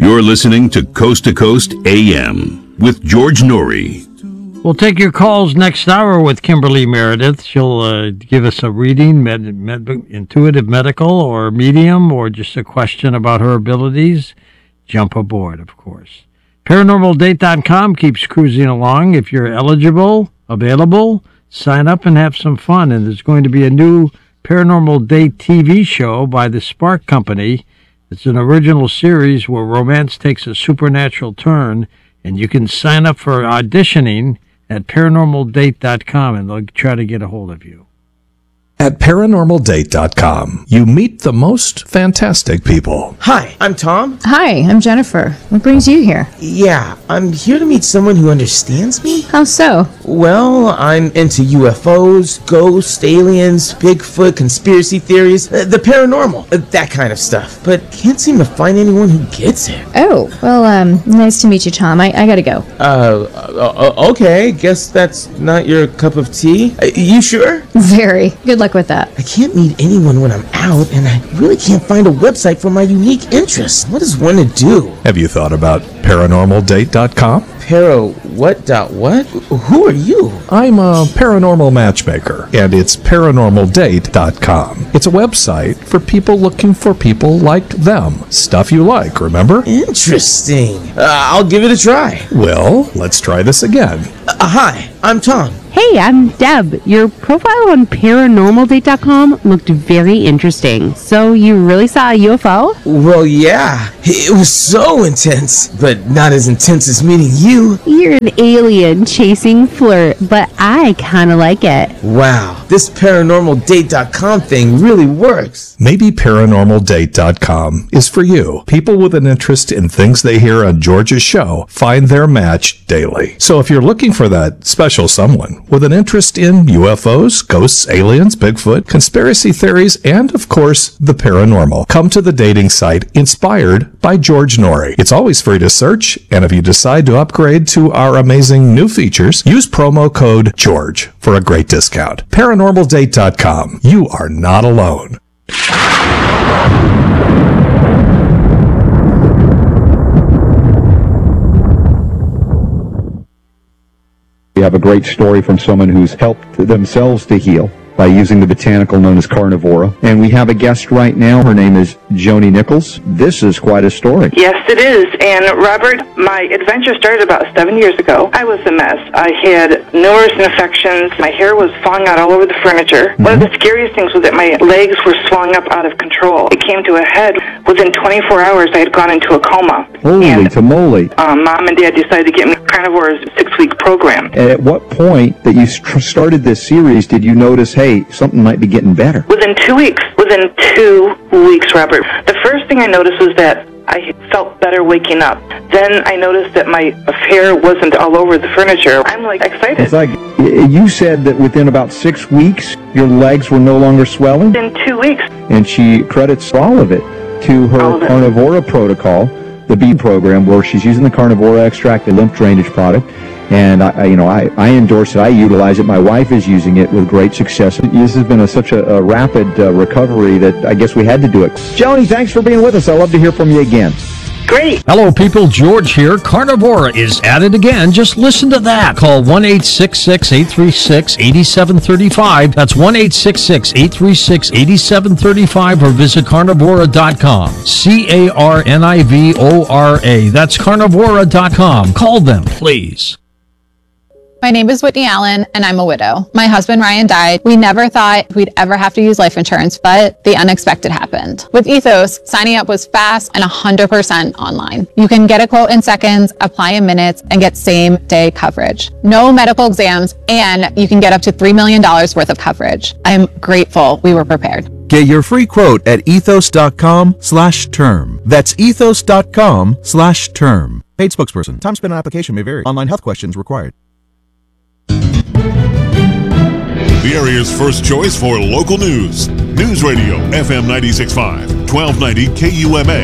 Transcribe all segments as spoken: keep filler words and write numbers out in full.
You're listening to Coast to Coast A M with George Noory. We'll take your calls next hour with Kimberly Meredith. She'll uh, give us a reading, med- med- intuitive medical or medium, or just a question about her abilities. Jump aboard, of course. paranormal date dot com keeps cruising along. If you're eligible, available, sign up and have some fun. And there's going to be a new Paranormal Date T V show by the Spark Company. It's an original series where romance takes a supernatural turn, and you can sign up for auditioning at paranormal date dot com, and they'll try to get a hold of you. At paranormal date dot com, you meet the most fantastic people. Hi, I'm Tom. Hi, I'm Jennifer. What brings you here? Yeah, I'm here to meet someone who understands me. How so? Well, I'm into U F Os, ghosts, aliens, Bigfoot, conspiracy theories, uh, the paranormal, uh, that kind of stuff. But can't seem to find anyone who gets it. Oh, well, um, nice to meet you, Tom. I, I gotta go. Uh, uh, okay, guess that's not your cup of tea. Uh, you sure? Very. Good luck with that. I can't meet anyone when I'm out, and I really can't find a website for my unique interests. What is one to do? Have you thought about paranormal date dot com? Para what dot what? Who are you? I'm a paranormal matchmaker, and it's paranormal date dot com. It's a website for people looking for people like them. Stuff you like, remember? Interesting. Uh, I'll give it a try. Well, let's try this again. Uh, hi, I'm Tom. Hey, I'm Deb. Your profile on paranormal date dot com looked very interesting. So you really saw a U F O? Well, yeah. It was so intense, but not as intense as meeting you. You're an alien chasing flirt, but I kind of like it. Wow, this paranormal date dot com thing really works. Maybe paranormal date dot com is for you. People with an interest in things they hear on George's show find their match daily. So if you're looking for that special someone with an interest in U F Os, ghosts, aliens, Bigfoot, conspiracy theories, and, of course, the paranormal, come to the dating site inspired by George Noory. It's always free to search, and if you decide to upgrade to our amazing new features, use promo code GEORGE for a great discount. paranormal date dot com. You are not alone. We have a great story from someone who's helped themselves to heal by using the botanical known as carnivora. And we have a guest right now. Her name is Joni Nichols. This is quite a story. Yes, it is. And Robert, my adventure started about seven years ago. I was a mess. I had numerous infections. My hair was falling out all over the furniture. Mm-hmm. One of the scariest things was that my legs were swelling up out of control. It came to a head. Within twenty-four hours, I had gone into a coma. Holy and, tamale. Um, Mom and Dad decided to get me Carnivore's six-week program. And at what point that you st- started this series did you notice, hey, something might be getting better? Within two weeks. Within two weeks, Robert. The first thing I noticed was that I felt better waking up. Then I noticed that my hair wasn't all over the furniture. I'm like excited. It's like you said that within about six weeks, your legs were no longer swelling? Within two weeks. And she credits all of it to her Carnivora protocol, the B program, where she's using the Carnivora extract, the lymph drainage product. And I, I, you know, I, I endorse it. I utilize it. My wife is using it with great success. This has been a, such a, a rapid uh, recovery that I guess we had to do it. Joni, thanks for being with us. I'd love to hear from you again. Great. Hello, people. George here. Carnivora is at it again. Just listen to that. Call one eight six six, eight three six, eight seven three five. That's one eight six six, eight three six, eight seven three five or visit carnivora dot com. C A R N I V O R A. That's carnivora dot com. Call them, please. My name is Whitney Allen, and I'm a widow. My husband, Ryan, died. We never thought we'd ever have to use life insurance, but the unexpected happened. With Ethos, signing up was fast and one hundred percent online. You can get a quote in seconds, apply in minutes, and get same-day coverage. No medical exams, and you can get up to three million dollars worth of coverage. I'm grateful we were prepared. Get your free quote at ethos.com slash term. That's ethos.com slash term. Paid spokesperson. Time spent on application may vary. Online health questions required. The area's first choice for local news. News Radio, F M ninety-six point five, twelve ninety K U M A.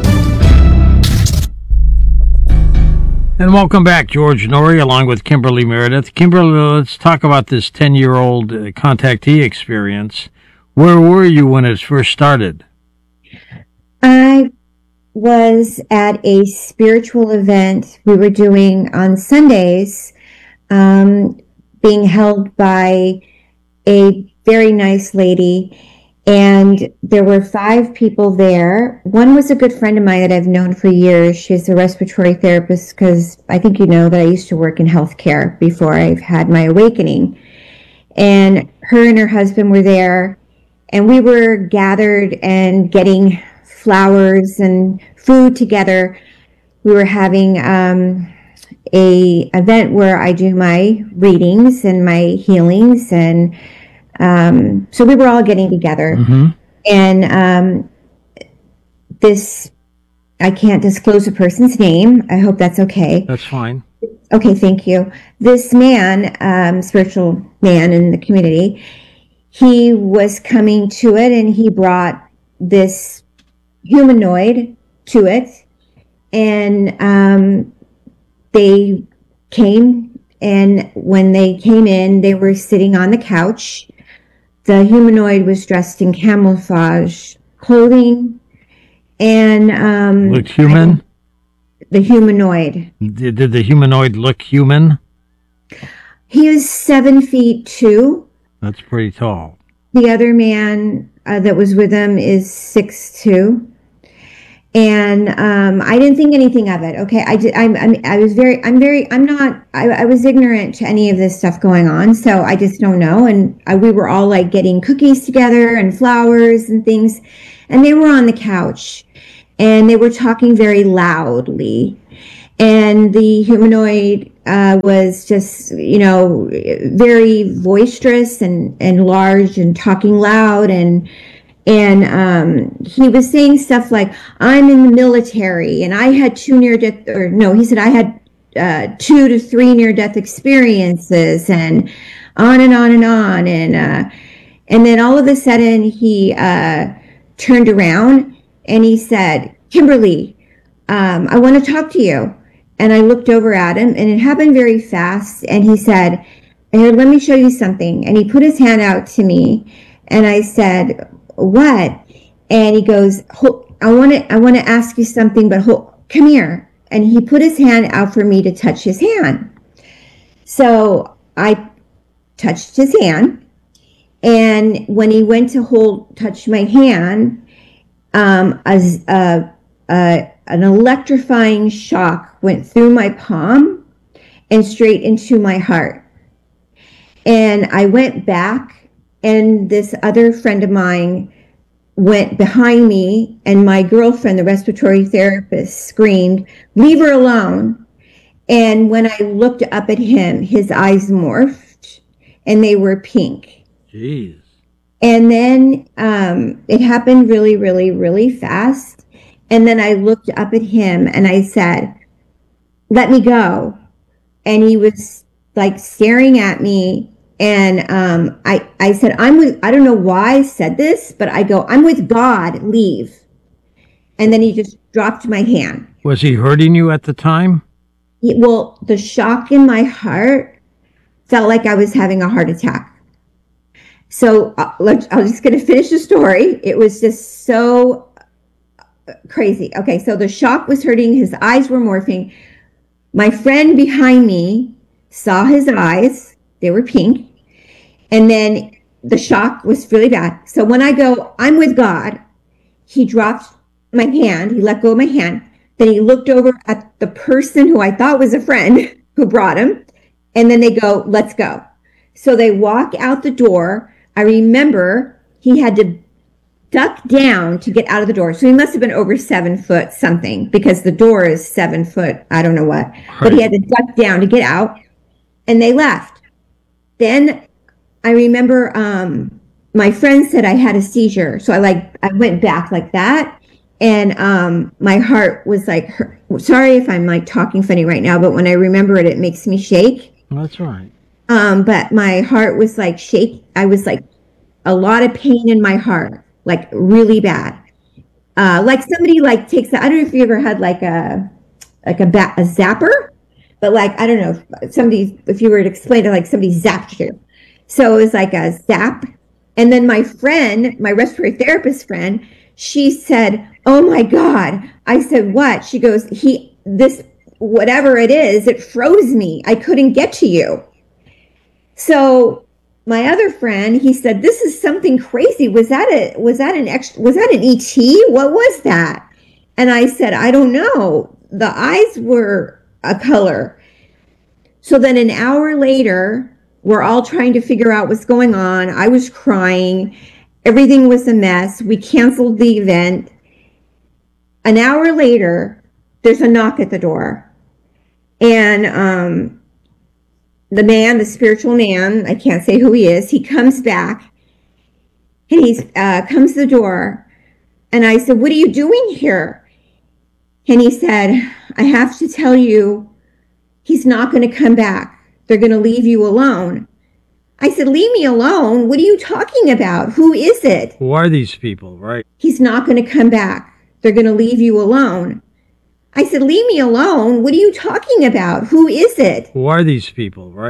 And welcome back, George Noory, along with Kimberly Meredith. Kimberly, let's talk about this ten-year-old uh, contactee experience. Where were you when it first started? I was at a spiritual event we were doing on Sundays, um, being held by a very nice lady. And there were five people there. One was a good friend of mine that I've known for years. She's a respiratory therapist because I think you know that I used to work in healthcare before I've had my awakening. And her and her husband were there. And we were gathered and getting flowers and food together. We were having um, a event where I do my readings and my healings, and um, so we were all getting together. Mm-hmm. And um, this, I can't disclose a person's name. I hope that's okay. That's fine. Okay, thank you. This man, um, spiritual man in the community, he was coming to it, and he brought this humanoid to it, and um, they came, and when they came in, they were sitting on the couch. The humanoid was dressed in camouflage clothing, and um, looked human. The humanoid. Did, did the humanoid look human? He was seven feet two. That's pretty tall. The other man uh, that was with him is six two. And um, I didn't think anything of it. Okay, I did. I'm, I'm. I was very. I'm very. I'm not. I, I was ignorant to any of this stuff going on, so I just don't know. And I, we were all like getting cookies together and flowers and things, and they were on the couch, and they were talking very loudly, and the humanoid uh, was just, you know, very boisterous and and large and talking loud and. And um, he was saying stuff like, I'm in the military and I had two near death, or no, he said I had uh, two to three near death experiences, and on and on and on. And uh, and then all of a sudden he uh, turned around and he said, Kimberly, um, I want to talk to you. And I looked over at him, and it happened very fast. And he said, here, let me show you something. And he put his hand out to me, and I said, what? And he goes, I want to I want to ask you something, but hold, come here. And he put his hand out for me to touch his hand. So I touched his hand, and when he went to hold touch my hand, um, a, a, a, an electrifying shock went through my palm and straight into my heart. And I went back, and this other friend of mine went behind me, and my girlfriend, the respiratory therapist, screamed, leave her alone. And when I looked up at him, his eyes morphed, and they were pink. Jeez. And then um, it happened really, really, really fast. And then I looked up at him, and I said, let me go. And he was like staring at me. And um, I, I said, I'm with, I don't know why I said this, but I go, I'm with God, leave. And then he just dropped my hand. Was he hurting you at the time? He, well, the shock in my heart felt like I was having a heart attack. So uh, let's, I'm just going to finish the story. It was just so crazy. Okay, so the shock was hurting. His eyes were morphing. My friend behind me saw his eyes. They were pink. And then the shock was really bad. So when I go, I'm with God, he dropped my hand. He let go of my hand. Then he looked over at the person who I thought was a friend who brought him. And then they go, let's go. So they walk out the door. I remember he had to duck down to get out of the door. So he must have been over seven foot something, because the door is seven foot. I don't know what. Right. But he had to duck down to get out. And they left. Then I remember um, my friend said I had a seizure. So I like I went back like that. And um, my heart was like, sorry if I'm like talking funny right now, but when I remember it, it makes me shake. That's all right. Um, but my heart was like shake. I was like a lot of pain in my heart, like really bad. Uh, like somebody like takes, a, I don't know if you ever had like a, like a, ba- a zapper. But like, I don't know, if somebody, if you were to explain it, like somebody zapped you. So it was like a zap. And then my friend, my respiratory therapist friend, she said, oh my God. I said, what? She goes, he, this, whatever it is, it froze me. I couldn't get to you. So my other friend, he said, this is something crazy. Was that a, was that an extra, was that an E T? What was that? And I said, I don't know. The eyes were a color. So then an hour later, we're all trying to figure out what's going on. I was crying. Everything was a mess. We canceled the event. An hour later, there's a knock at the door. And um, the man, the spiritual man, I can't say who he is, he comes back and he uh, comes to the door. And I said, what are you doing here? And he said, I have to tell you, he's not going to come back. They're going to leave you alone. I said, leave me alone? What are you talking about? Who is it? Who are these people, right? He's not going to come back. They're going to leave you alone. I said, leave me alone? What are you talking about? Who is it? Who are these people, right?